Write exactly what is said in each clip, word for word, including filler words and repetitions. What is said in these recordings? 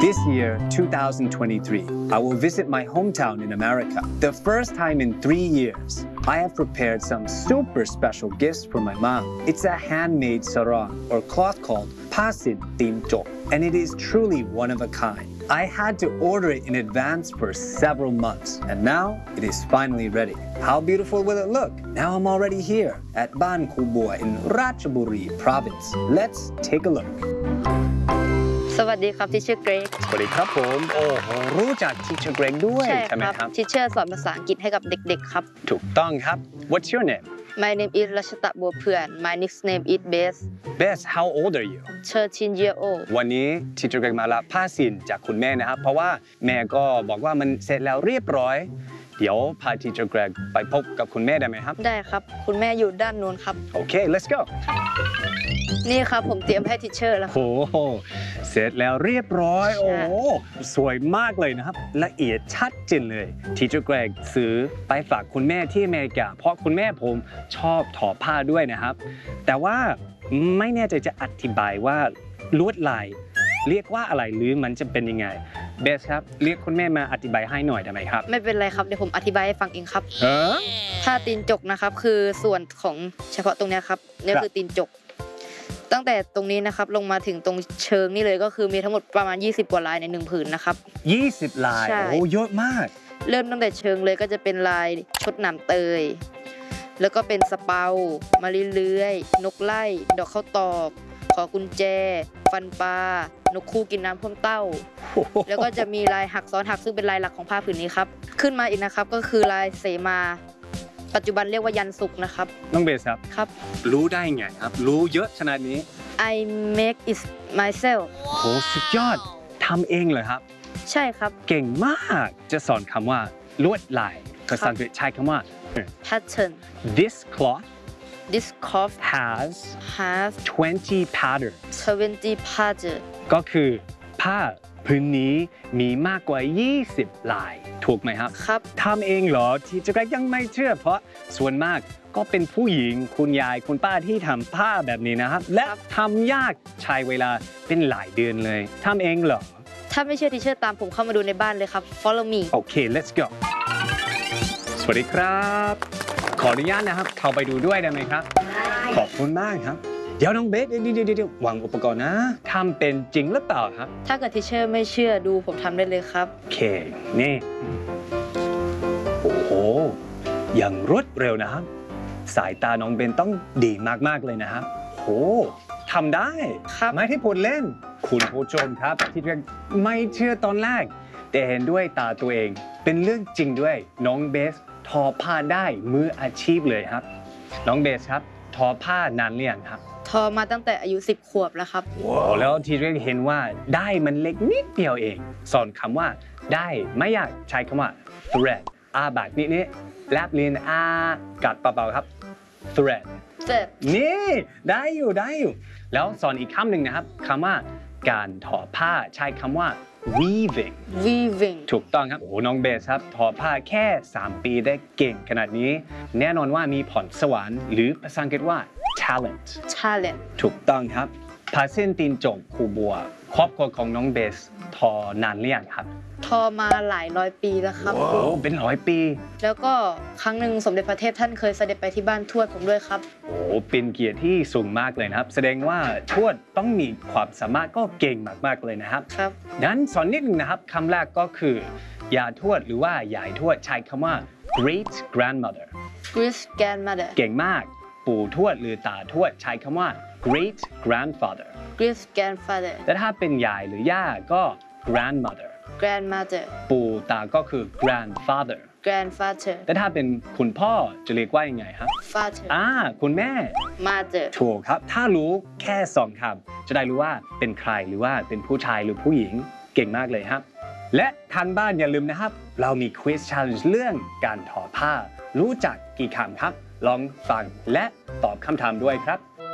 This year, two thousand twenty-three, I will visit my hometown in America. The first time in three years, I have prepared some super special gifts for my mom. It's a handmade sarong or cloth called Pasin Tin Jok, and it is truly one of a kind. I had to order it in advance for several months, and now it is finally ready. How beautiful will it look? Now I'm already here at Ban Kubua in Ratchaburi province. Let's take a look. สวัสดีครับ Teacher Greg สวัสดีครับผมโอ้โหรู้จัก Teacher Greg ด้วยใช่ไหมครับ Teacher สอนภาษาอังกฤษให้กับเด็กๆครับถูกต้องครับ What's your name? My name is รัชตะบัวเพื่อน My nickname is Bess Bess how old are you? thirteen year old วันนี้ Teacher Greg มารับผ้าสินจากคุณแม่นะครับเพราะว่าแม่ก็บอกว่ามันเสร็จแล้วเรียบร้อยเดี๋ยวพา Teacher Greg ไปพบกับคุณแม่ได้ไหมครับได้ครับคุณแม่อยู่ด้านนู้นครับโอเค let's go นี่ครับผมเตรียมให้ Teacher แล้วโอ้โหเสร็จแล้วเรียบร้อยโอ้สวยมากเลยนะครับละเอียดชัดเจนเลย Teacher Greg ซื้อไปฝากคุณแม่ที่อเมริกาเพราะคุณแม่ผมชอบทอผ้าด้วยนะครับแต่ว่าไม่แน่ใจจะอธิบายว่าลวดลายเรียกว่าอะไรหรือมันจะเป็นยังไงเบสครับเรียกคุณแม่มาอธิบายให้หน่อยได้ไหมครับไม่เป็นไรครับเดี๋ยวผมอธิบายให้ฟังเองครับเออผ้าตีนจกนะครับคือส่วนของเฉพาะตรงนี้ครับนี่คือตีนจกตั้งแต่ตรงนี้นะครับลงมาถึงตรงเชิงนี่เลยก็คือมีทั้งหมดประมาณยี่สิบกว่าลายในหนึ่งผืนนะครับยี่สิบลายโอ้เยอะมากเริ่มตั้งแต่เชิงเลยก็จะเป็นลายชดหนามเตยแล้วก็เป็นสเปามะลิเลื้อยนกไล่ดอกข้าวตอกขอกุญแจฟันปลานกคู่กินน้ำพ่วงเต้าแล้วก็จะมีลายหักซ้อนหักซึ่งเป็นลายหลักของผ้าผืนนี้ครับขึ้นมาอีกนะครับก็คือลายเสมาปัจจุบันเรียกว่ายันสุกนะครับน้องเบสครับครับรู้ได้ไงครับรู้เยอะขนาดนี้ I make it myself โหสุดยอดทำเองเลยครับใช่ครับเก่งมากจะสอนคำว่าลวดลายภาษาอังกฤษใช้คำว่า pattern This cloth This cloth has has twenty patterns twenty pattern ก็คือผ้าพื้นนี้มีมากกว่ายี่สิบลายถูกไหมครับครับทำเองเหรอที่จะยังไม่เชื่อเพราะส่วนมากก็เป็นผู้หญิงคุณยายคุณป้าที่ทำผ้าแบบนี้นะครับและทำยากใช้เวลาเป็นหลายเดือนเลยทำเองเหรอถ้าไม่เชื่อ Teacher ตามผมเข้ามาดูในบ้านเลยครับ Follow me โอเค let's go สวัสดีครับขออนุญาตนะครับเข้าไปดูด้วยได้ไหมครับขอบคุณมากครับเดี๋ยวน้องเบสเดี๋ยวเดี๋ยวเดี๋ยววางอุปกรณ์นะทำเป็นจริงหรือเปล่าครับถ้าเกิด Teacher ไม่เชื่อดูผมทำได้เลยครับโอเคนี่โอ้โหอย่างรวดเร็วนะครับสายตาน้องเบนต้องดีมากๆเลยนะครับโอ้ทำได้ไม่ที่พูดเล่นคุณผู้ชมครับที่ไม่เชื่อตอนแรกแต่เห็นด้วยตาตัวเองเป็นเรื่องจริงด้วยน้องเบสทอผ้าได้มืออาชีพเลยครับน้องเบสครับทอผ้านานหรือยังครับทอมาตั้งแต่อายุสิบขวบแล้วครับว้าวแล้วทีแรกเห็นว่าได้มันเล็กนิดเดียวเองสอนคำว่าได้ไม่อยากใช้คำว่า thread อาแบบนี้นี่แลบลิ้นอากัดเบาๆครับ thread นี่ได้อยู่ได้อยู่แล้วสอนอีกคำหนึ่งนะครับคำว่าการทอผ้าใช้คำว่า weaving weaving ถูกต้องครับโอ้น้องเบสครับทอผ้าแค่สามปีได้เก่งขนาดนี้แน่นอนว่ามีพรสวรรค์หรือภาษาอังกฤษว่า talent talent ถูกต้องครับผ้าเส้นตีนจกคูบัวครอบครัวของน้องเบสทอนานหรือยังครับทอมาหลายร้อยปีแล้วครับโอ้เป็นร้อยปีแล้วก็ครั้งหนึ่งสมเด็จพระเทพท่านเคยเสด็จไปที่บ้านทวดผมด้วยครับโอ้เป็นเกียรติที่สูงมากเลยนะครับแสดงว่าทวดต้องมีความสามารถก็เก่งมากๆเลยนะครับครับงั้นสอนนิดนึงนะครับคำแรกก็คือยาทวดหรือว่ายายทวดใช้คำว่า great grandmother great grandmother เก่งมากปู่ทวดหรือตาทวดใช้คำว่า great grandfather great grandfather แต่ถ้าเป็นยายหรือย่าก็ grandmother grandmother ปู่ตาก็คือ grandfather grandfather แต่ถ้าเป็นคุณพ่อจะเรียกว่ายังไงครับ father อ่าคุณแม่ mother ถูกครับถ้ารู้แค่สองคำจะได้รู้ว่าเป็นใครหรือว่าเป็นผู้ชายหรือผู้หญิงเก่งมากเลยครับและทางบ้านอย่าลืมนะครับเรามี quiz challenge เรื่องการทอผ้ารู้จักกี่คำครับลองฟังและตอบคำถามด้วยครับ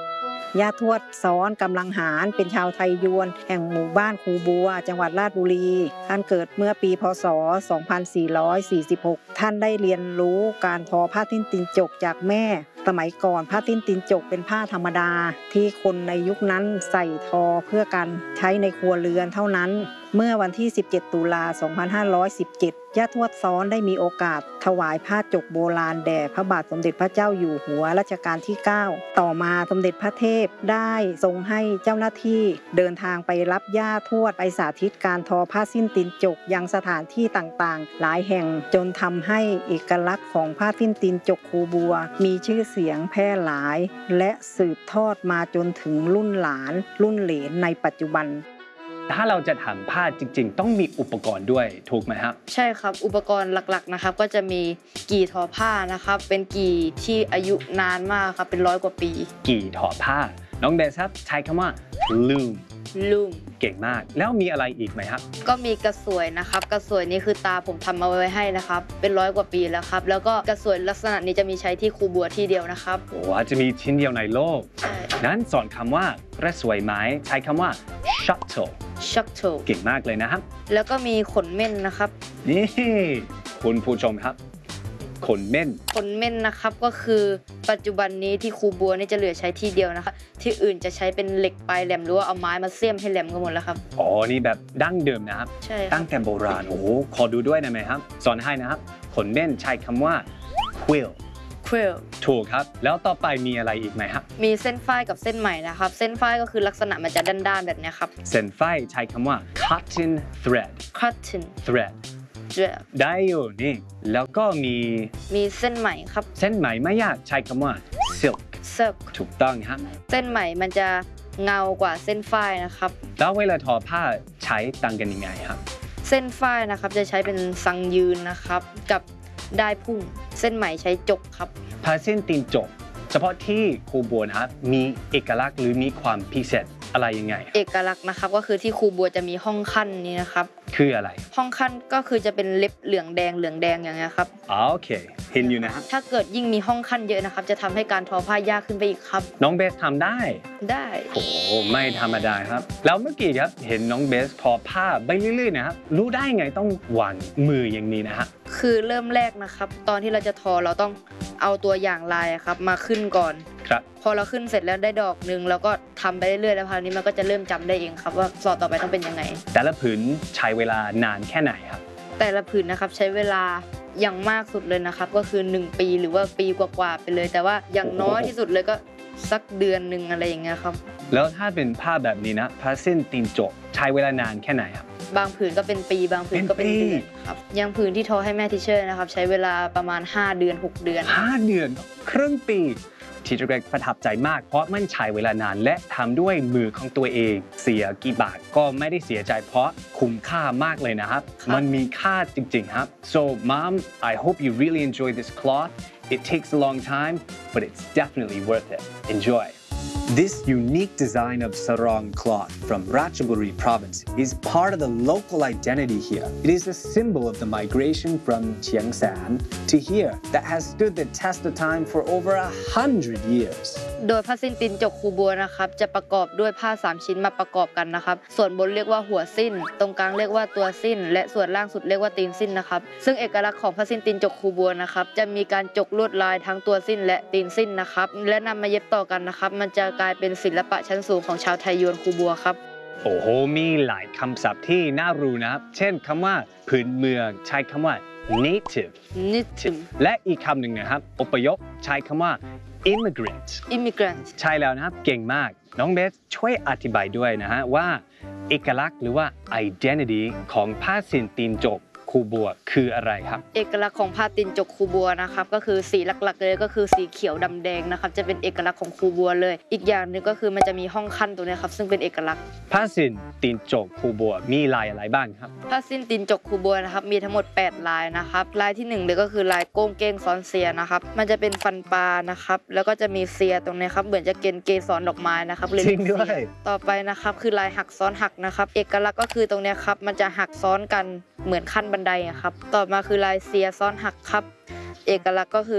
ย่าทวดซ้อนกำลังหารเป็นชาวไทยยวนแห่งหมู่บ้านคูบัวจังหวัดราชบุรีท่านเกิดเมื่อปีพ.ศ. สองพันสี่ร้อยสี่สิบหกท่านได้เรียนรู้การทอผ้าทิ้นตีนจกจากแม่สมัยก่อนผ้าทิ้นตีนจกเป็นผ้าธรรมดาที่คนในยุคนั้นใส่ทอเพื่อการใช้ในครัวเรือนเท่านั้นเมื่อวันที่สิบเจ็ดตุลาสองพันห้าร้อยสิบเจ็ดย่าทวดซ้อนได้มีโอกาสถวายผ้าจกโบราณแด่พระบาทสมเด็จพระเจ้าอยู่หัวรัชกาลที่เก้าต่อมาสมเด็จพระเทพได้ทรงให้เจ้าหน้าที่เดินทางไปรับย่าทวดไปสาธิตการทอผ้าสิ้นตีนจกยังสถานที่ต่างๆหลายแห่งจนทำให้เอกลักษณ์ของผ้าสิ้นตีนจกคูบัวมีชื่อเสียงแพร่หลายและสืบทอดมาจนถึงรุ่นหลานรุ่นเหลนในปัจจุบันถ้าเราจะทำผ้าจริงๆต้องมีอุปกรณ์ด้วยถูกไหมครับใช่ครับอุปกรณ์หลักๆนะครับก็จะมีกี่ทอผ้านะครับเป็นกี่ที่อายุนานมากครับเป็นร้อยกว่าปีกี่ทอผ้าน้องเบสครับใช้คำว่า loom loom เก่งมากแล้วมีอะไรอีกไหมครับก็มีกระสวยนะครับกระสวยนี้คือตาผมทำเอาไว้ให้นะครับเป็นร้อยกว่าปีแล้วครับแล้วก็กระสวยลักษณะนี้จะมีใช้ที่คูบัวที่เดียวนะครับโอ้อาจจะมีชิ้นเดียวในโลกใช่นั้นสอนคำว่ากระสวยไม้ใช้คำว่า shuttle shuttle เก่งมากเลยนะครับแล้วก็มีขนเม่นนะครับนี่คุณผู้ชมครับขนเม่นขนเม่นนะครับก็คือปัจจุบันนี้ที่คูบัวนี่จะเหลือใช้ที่เดียวนะคะที่อื่นจะใช้เป็นเหล็กปลายแหลมหรือว่าเอาไม้มาเสียมให้แหลมกันหมดแล้วครับอ๋อนี่แบบดั้งเดิมนะครับใช่ตั้งแต่โบราณโอ้โหขอดูด้วยได้ไหมครับสอนให้นะครับขนเม่นใช้คำว่า quill quill ถูกครับแล้วต่อไปมีอะไรอีกไหมครับมีเส้นฝ้ายกับเส้นไหมนะครับเส้นฝ้ายก็คือลักษณะมันจะด้านๆแบบนี้ครับเส้นฝ้ายใช้คำว่า cotton thread cotton thread ได้อยู่นี่แล้วก็มีมีเส้นไหมครับเส้นไหมไม่ยากใช้คำว่า silk silk ถูกต้องครับเส้นไหมมันจะเงากว่าเส้นฝ้ายนะครับแล้วเวลาทอผ้าใช้ต่างกันยังไงครับเส้นฝ้ายนะครับจะใช้เป็นสังยืนนะครับกับได้พุ่งเส้นไหมใช้จกครับผ้าเส้นตีนจกเฉพาะที่คูบัวนะครับมีเอกลักษณ์หรือมีความพิเศษอะไรยังไงเอกลักษณ์นะครับก็คือที่คูบัวจะมีห้องขั้นนี้นะครับคืออะไรห้องขั้นก็คือจะเป็นเล็บเหลืองแดงเหลืองแดงอย่างเงี้ยครับอ๋อโอเคเห็นอยู่นะครับถ้าเกิดยิ่งมีห้องขั้นเยอะนะครับจะทำให้การทอผ้ายากขึ้นไปอีกครับน้องเบสทำได้ได้โอ้ไม่ธรรมดาครับแล้วเมื่อกี้ครับเห็นน้องเบสทอผ้าไปเรื่อยๆนะครับรู้ได้ไงต้องวางมืออย่างนี้นะฮะคือเริ่มแรกนะครับตอนที่เราจะทอเราต้องเอาตัวอย่างลายครับมาขึ้นก่อนครับพอเราขึ้นเสร็จแล้วได้ดอกนึงแล้วก็ทำไปเรื่อยๆแล้วคราวนี้มันก็จะเริ่มจำได้เองครับว่าสอดต่อไปต้องเป็นยังไงแต่ละผืนใช้เวลานานแค่ไหนครับแต่ละผืนนะครับใช้เวลาอย่างมากสุดเลยนะครับก็คือหนึ่งปีหรือว่าปีกว่าๆไปเลยแต่ว่าอย่างน้อยที่สุดเลยก็สักเดือนนึงอะไรอย่างเงี้ยครับแล้วถ้าเป็นผ้าแบบนี้นะผ้าเส้นตีนจกใช้เวลานานแค่ไหนครับบางผืนก็เป็นปีบางผืนก็เป็นเดือนครับอย่างผืนที่ทอให้แม่ทิเชอร์นะครับใช้เวลาประมาณห้าเดือนหกเดือนห้าเดือนครึ่งปีทีเจอร์เกรกประทับใจมากเพราะมันใช้เวลานานและทำด้วยมือของตัวเองเสียกี่บาทก็ไม่ได้เสียใจเพราะคุ้มค่ามากเลยนะครับมันมีค่าจริงๆครับ so mom I hope you really enjoy this cloth it takes a long time but it's definitely worth it enjoy This unique design of sarong cloth from Ratchaburi province is part of the local identity here. It is a symbol of the migration from Chiangsan to here that has stood the test of time for over a hundred years. โดยผ้าสิ้นตีนจกคูบัวนะครับจะประกอบด้วยผ้าสามชิ้นมาประกอบกันนะครับส่วนบนเรียกว่าหัวสิ้นตรงกลางเรียกว่าตัวสิ้นและส่วนล่างสุดเรียกว่าตีนสิ้นนะครับซึ่งเอกลักษณ์ของผ้าสิ้นตีนจกคูบัวนะครับจะมีการจกลวดลายทั้งตัวสิ้นและตีนสิ้นนะครับและนำมาเย็บต่อกันนะครับมันจะกลายเป็นศิลปะชั้นสูงของชาวไทยยวนคูบัวครับโอ้โหมีหลายคำศัพท์ที่น่ารู้นะครับเช่นคำว่าพื้นเมืองใช้คำว่า native native และอีกคำหนึ่งนะครับอพยพใช้คำว่า immigrant immigrant ใช่แล้วนะครับเก่งมากน้องเบสช่วยอธิบายด้วยนะฮะว่าเอกลักษณ์หรือว่า identity ของผ้าสิ้นตีนจกคูบัวคืออะไรครับเอกลักษณ์ของผ้าตีนจกคูบัวนะครับก็คือสีหลักๆเลยก็คือสีเขียวดำแดงนะครับจะเป็นเอกลักษณ์ของคูบัวเลยอีกอย่างหนึ่งก็คือมันจะมีห้องขั้นตัวนี้ครับซึ่งเป็นเอกลักษณ์ผ้าสิ้นตีนจกคูบัวมีลายอะไรบ้างครับผ้าสิ้นตีนจกคูบัวนะครับมีทั้งหมดแปดลายนะครับลายที่หนึ่งเลยก็คือลายโก้งเก้งซ้อนเสียนะครับมันจะเป็นฟันปลานะครับแล้วก็จะมีเสียตรงนี้ครับเหมือนจะเกณฑ์เกสรดอกไม้นะครับเลยจริงด้วยต่อไปนะครับคือลายหักซ้อนหักนะครับเอกลักษณ์ก็คือตรงนี้ครับมันจะหักซ้อนกันเหมือนขั้นบันไดครับต่อมาคือลายเสียซ้อนหักครับเอกลักษณ์ก็คือ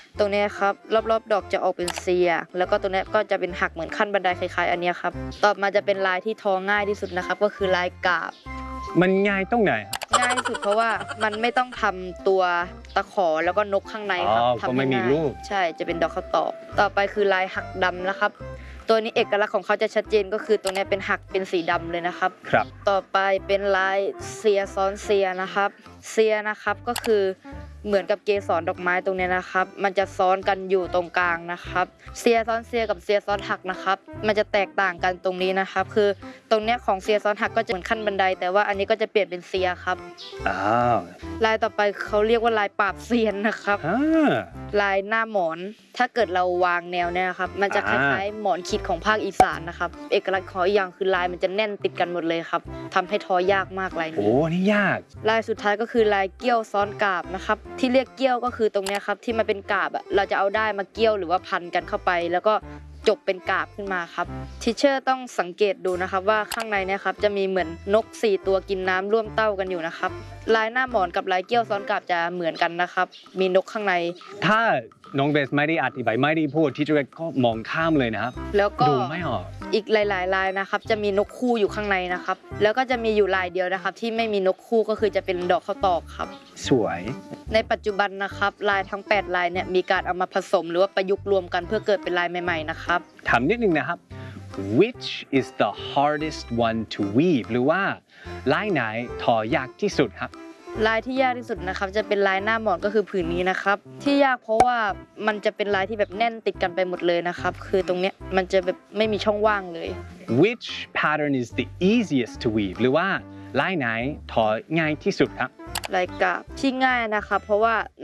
ตรงนี้ครับรอบๆดอกจะออกเป็นเซียแล้วก็ตรงนี้ก็จะเป็นหักเหมือนขั้นบันไดคล้ายๆอันนี้ครับต่อมาจะเป็นลายที่ทอง่ายที่สุดนะครับก็คือลายกาบมันง่ายตรงไหนง่ายที่สุดเพราะว่ามันไม่ต้องทำตัวตะขอแล้วก็นกข้างในครับทำไม่มีรูปใช่จะเป็นดอกข้าวตอกต่อไปคือลายหักดำนะครับตัวนี้เอกลักษณ์ของเขาจะชัดเจนก็คือตรงนี้เป็นหักเป็นสีดำเลยนะครับครับต่อไปเป็นลายเซียซ้อนเซียนะครับเซียนะครับก็คือเหมือนกับเกสรดอกไม้ตรงนี้นะครับมันจะซ้อนกันอยู่ตรงกลางนะครับเซียซ้อนเซียกับเซียซ้อนหักนะครับมันจะแตกต่างกันตรงนี้นะครับคือตรงนี้ของเซียซ้อนหักก็จะเหมือนขั้นบันไดแต่ว่าอันนี้ก็จะเปลี่ยนเป็นเซียครับอ้าวลายต่อไปเขาเรียกว่าลายปราบเซียนนะครับลายหน้าหมอนถ้าเกิดเราวางแนวเนี่ยครับมันจะคล้ายๆหมอนขีดของภาคอีสานนะครับเอกลักษณ์ของอีกอย่างคือลายมันจะแน่นติดกันหมดเลยครับทำให้ทอยากมากลายนี้โอ้นี่ยากลายสุดท้ายก็คือลายเกี้ยวซ้อนกาบนะครับที่เรียกเกี้ยวก็คือตรงนี้ครับที่มันเป็นกาบอ่ะเราจะเอาได้มาเกี้ยวหรือว่าพันกันเข้าไปแล้วก็จบเป็นกาบขึ้นมาครับทิเชอร์ต้องสังเกตดูนะครับว่าข้างในเนี่ยครับจะมีเหมือนนกสี่ตัวกินน้ำร่วมเต้ากันอยู่นะครับลายหน้าหมอนกับลายเกี้ยวซ้อนกาบจะเหมือนกันนะครับมีนกข้างในถ้าน้องเบสไม่ได้อธิบายไม่ได้พูดที่จะก็มองข้ามเลยนะครับแล้วก็ดูไม่ออกอีกหลายๆลายนะครับจะมีนกคู่อยู่ข้างในนะครับแล้วก็จะมีอยู่ลายเดียวนะครับที่ไม่มีนกคู่ก็คือจะเป็นดอกข้าวตอกครับสวยในปัจจุบันนะครับลายทั้งแปดลายเนี่ยมีการเอามาผสมหรือว่าประยุกต์รวมกันเพื่อเกิดเป็นลายใหม่ๆนะครับถามนิดนึงนะครับ which is the hardest one to weave หรือว่าลายไหนทอยากที่สุดครับลายที่ยากที่สุดนะครับจะเป็นลายหน้าหมอนก็คือผืนนี้นะครับที่ยากเพราะว่ามันจะเป็นลายที่แบบแน่นติดกันไปหมดเลยนะครับคือตรงเนี้ยมันจะแบบไม่มีช่องว่างเลย which pattern is the easiest to weave หรือว่าลายไหนทอง่ายที่สุดครับลายกาบที่ง่ายนะครับเพราะว่า